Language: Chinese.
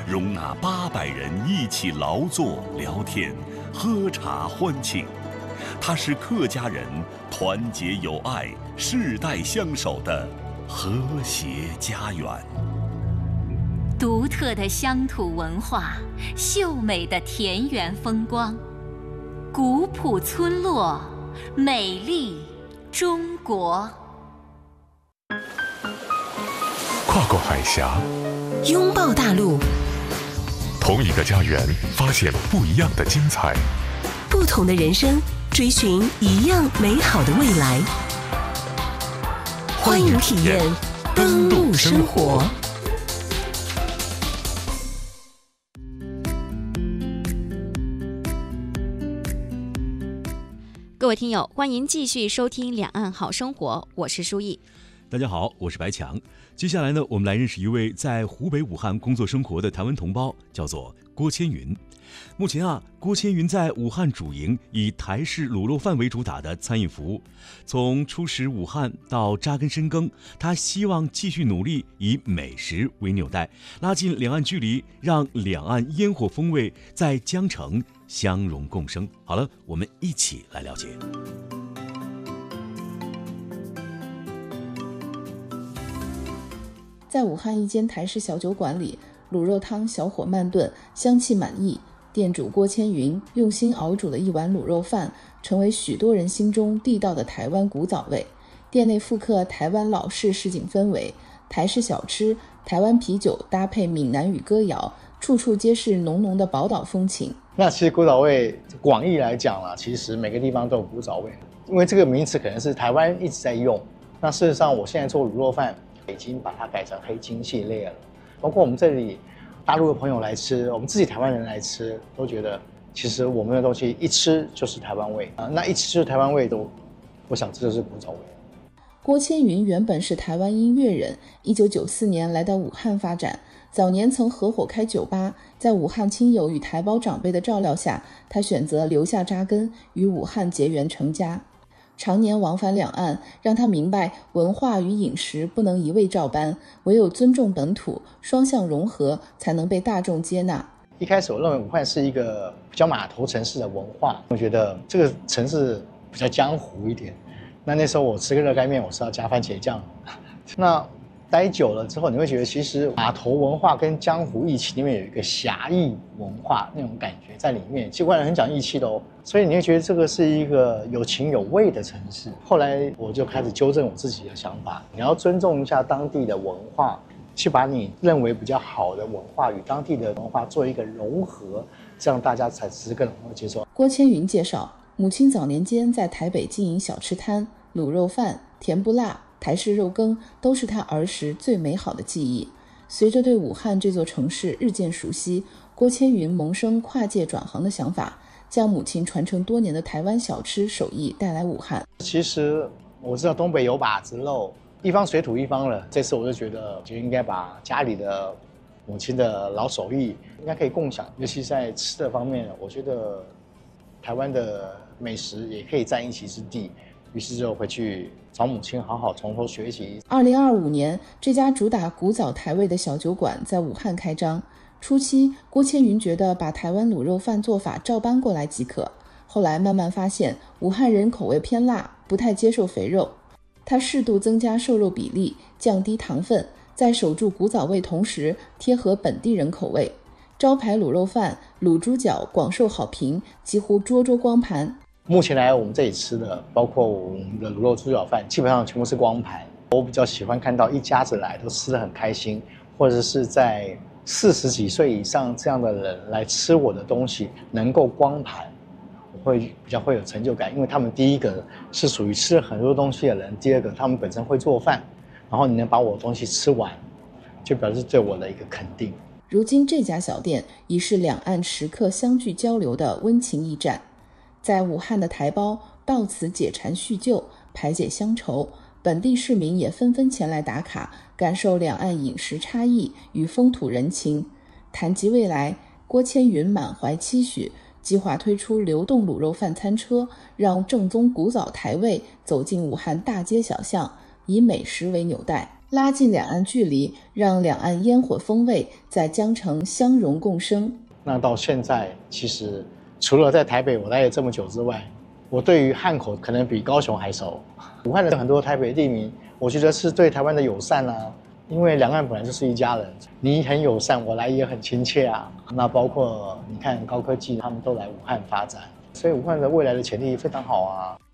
容纳800人一起劳作、聊天、喝茶欢庆。它是客家人团结友爱、世代相守的和谐家园。 独特的乡土文化，秀美的田园风光，古朴村落，美丽中国。 跨过海峡， 拥抱大陆， 同一个家园，发现不一样的精彩。 不同的人生，追寻一样美好的未来。欢迎体验登陆生活。 各位听友，欢迎继续收听《两岸好生活》，我是舒毅。 大家好，我是白强。接下来呢，我们来认识一位在湖北武汉工作生活的台湾同胞，叫做郭千云。目前郭千云在武汉主营以台式卤肉饭为主打的餐饮服务。从初识武汉到扎根深耕，他希望继续努力，以美食为纽带，拉近两岸距离，让两岸烟火风味在江城相融共生。好了，我们一起来了解。 在武汉一间台式小酒馆里，卤肉汤小火慢炖，香气满溢。店主郭千云用心熬煮的一碗卤肉饭，成为许多人心中地道的台湾古早味。店内复刻台湾老式市井氛围，台式小吃、台湾啤酒搭配闽南语歌谣，处处皆是浓浓的宝岛风情。 那其实古早味广义来讲啦，其实每个地方都有古早味，因为这个名词可能是台湾一直在用。那事实上，我现在做卤肉饭已经把它改成黑金系列了，包括我们这里大陆的朋友来吃，我们自己台湾人来吃，都觉得其实我们的东西一吃就是台湾味那一吃就是台湾味我想这就是古早味。 郭千云原本是台湾音乐人，1994年来到武汉发展，早年曾合伙开酒吧。在武汉亲友与台胞长辈的照料下，他选择留下扎根，与武汉结缘成家。常年往返两岸，让他明白文化与饮食不能一味照搬，唯有尊重本土，双向融合，才能被大众接纳。 一开始我认为武汉是一个比较码头城市的文化，我觉得这个城市比较江湖一点。那时候我吃个热干面，我是要加番茄酱。那待久了之后，你会觉得其实码头文化跟江湖义气里面有一个侠义文化那种感觉在里面。其实外人很讲义气的哦，所以你会觉得这个是一个有情有味的城市。后来我就开始纠正我自己的想法，你要尊重一下当地的文化，去把你认为比较好的文化与当地的文化做一个融合，这样大家才是更容易接受。 郭千云介绍，母亲早年间在台北经营小吃摊，卤肉饭、甜不辣、台式肉羹都是他儿时最美好的记忆。随着对武汉这座城市日渐熟悉，郭千云萌生跨界转行的想法，将母亲传承多年的台湾小吃手艺带来武汉。 其实我知道东北有把子肉，一方水土一方了。这次我就应该把家里的母亲的老手艺应该可以共享，尤其在吃的方面，我觉得台湾的美食也可以占一席之地。于是就回去找母亲好好从头学习。 2025年，这家主打古早台味的小酒馆在武汉开张。初期，郭千云觉得把台湾卤肉饭做法照搬过来即可，后来慢慢发现武汉人口味偏辣，不太接受肥肉。他适度增加瘦肉比例，降低糖分，在守住古早味同时贴合本地人口味。招牌卤肉饭、卤猪脚广受好评，几乎桌桌光盘。 目前来我们这里吃的，包括我们的卤肉猪脚饭，基本上全部是光盘。我比较喜欢看到一家子来都吃得很开心，或者是在40几岁以上这样的人来吃我的东西能够光盘，我会比较会有成就感。因为他们第一个是属于吃了很多东西的人，第二个他们本身会做饭，然后你能把我的东西吃完，就表示对我的一个肯定。 如今这家小店已是两岸食客相聚交流的温情驿站。在武汉的台胞到此解馋叙旧，排解乡愁，本地市民也纷纷前来打卡，感受两岸饮食差异与风土人情。谈及未来，郭千云满怀期许，计划推出流动卤肉饭餐车，让正宗古早台味走进武汉大街小巷，以美食为纽带。 拉近两岸距离，让两岸烟火风味在江城相融共生。 那到现在，其实除了在台北我待了这么久之外，我对于汉口可能比高雄还熟。武汉的很多台北地名，我觉得是对台湾的友善啊，因为两岸本来就是一家人，你很友善，我来也很亲切啊。那包括你看高科技，他们都来武汉发展，所以武汉的未来的潜力非常好啊。